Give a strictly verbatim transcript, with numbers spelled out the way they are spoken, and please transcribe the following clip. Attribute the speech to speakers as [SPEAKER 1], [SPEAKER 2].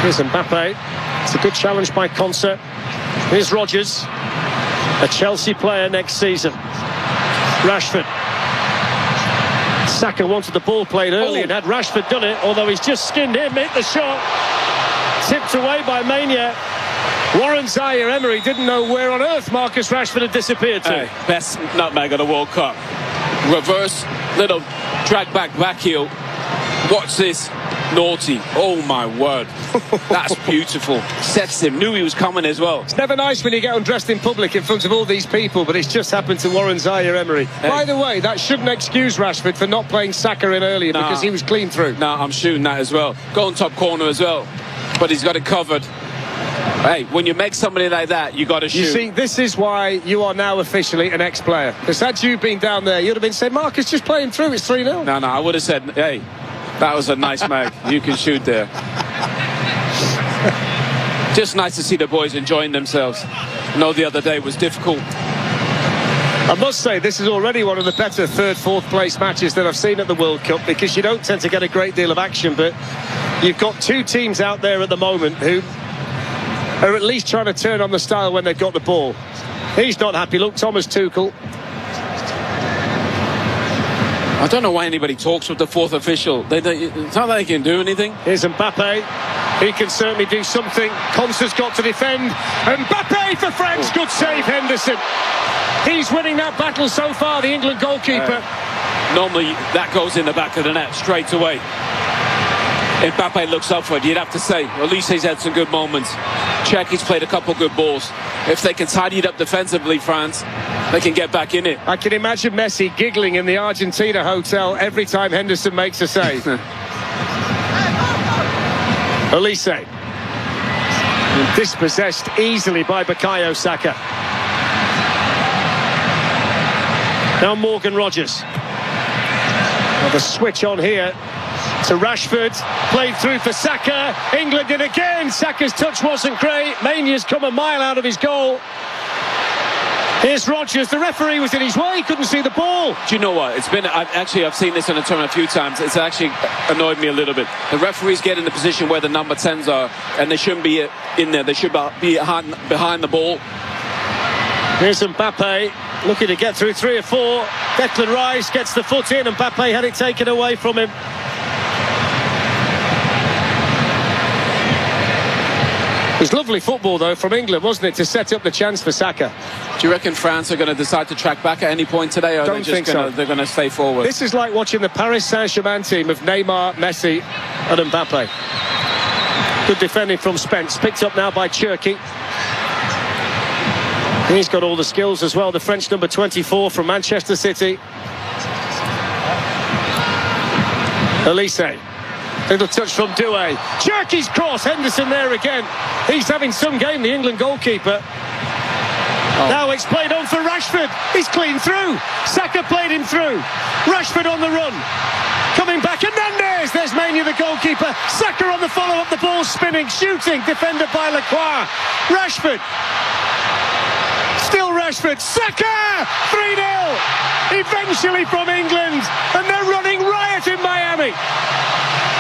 [SPEAKER 1] Here's Mbappe. It's a good challenge by Konsa. Here's Rodgers, a Chelsea player next season. Rashford. Saka wanted the ball played early, oh. and had Rashford done it, although he's just skinned him, hit the shot. Tipped away by Mania. Warren Zaire-Emery didn't know where on earth Marcus Rashford had disappeared to.
[SPEAKER 2] Hey, best nutmeg of the World Cup. Reverse, little drag back back heel. Watch this. Naughty. Oh my word. That's beautiful. Sets him. Knew he was coming as well.
[SPEAKER 1] It's never nice when you get undressed in public in front of all these people, but it's just happened to Warren Zaire-Emery. Hey. By the way, that shouldn't excuse Rashford for not playing Saka in earlier, nah. because he was clean through.
[SPEAKER 2] No, nah, I'm shooting that as well. Go on top corner as well. But he's got it covered. Hey, when you make somebody like that, you got to shoot.
[SPEAKER 1] You see, this is why you are now officially an ex-player. Because had you been down there, you'd have been saying, Marcus, just play him through, it's three nil.
[SPEAKER 2] No, no, I would have said, hey, that was a nice mag. You can shoot there. Just nice to see the boys enjoying themselves. I know the other day was difficult.
[SPEAKER 1] I must say, this is already one of the better third, fourth place matches that I've seen at the World Cup, because you don't tend to get a great deal of action, but you've got two teams out there at the moment who are at least trying to turn on the style when they've got the ball. He's not happy. Look, Thomas Tuchel.
[SPEAKER 2] I don't know why anybody talks with the fourth official. They, they, it's not that they can do anything.
[SPEAKER 1] Here's Mbappe. He can certainly do something. Konsa's got to defend. Mbappe for France. Good save, Henderson. He's winning that battle so far, the England goalkeeper.
[SPEAKER 2] Uh, normally, that goes in the back of the net straight away. Mbappe looks up for it, you'd have to say. At least he's had some good moments. Czech, he's played a couple good balls. If they can tidy it up defensively, France, they can get back in it.
[SPEAKER 1] I can imagine Messi giggling in the Argentina hotel every time Henderson makes a save. Elise. Dispossessed easily by Bukayo Saka. Now Morgan Rodgers. Well, the switch on here to Rashford, played through for Saka. England in again. Saka's touch wasn't great. Mania's come a mile out of his goal. Here's Rodgers. The referee was in his way. He couldn't see the ball.
[SPEAKER 2] Do you know what? It's been. I've, actually, I've seen this in a tournament a few times. It's actually annoyed me a little bit. The referees get in the position where the number tens are, and they shouldn't be in there. They should be behind, behind the ball.
[SPEAKER 1] Here's Mbappe looking to get through three or four. Declan Rice gets the foot in, and Mbappe had it taken away from him. It was lovely football, though, from England, wasn't it, to set up the chance for Saka.
[SPEAKER 2] Do you reckon France are going to decide to track back at any point today, or are
[SPEAKER 1] Don't
[SPEAKER 2] they just
[SPEAKER 1] gonna,
[SPEAKER 2] so. they're going to stay forward?
[SPEAKER 1] This is like watching the Paris Saint-Germain team of Neymar, Messi and Mbappe. Good defending from Spence, picked up now by Cherki. He's got all the skills as well, the French number twenty-four from Manchester City. Elise. Little touch from Doué. Cherki's cross. Henderson there again. He's having some game, the England goalkeeper. Oh. Now it's played on for Rashford. He's clean through. Saka played him through. Rashford on the run. Coming back. Hernandez. There's Mania, the goalkeeper. Saka on the follow-up. The ball spinning. Shooting. Defended by Lacroix. Rashford. Still Rashford. Saka! three nil. Eventually from England. And they're running riot in Miami.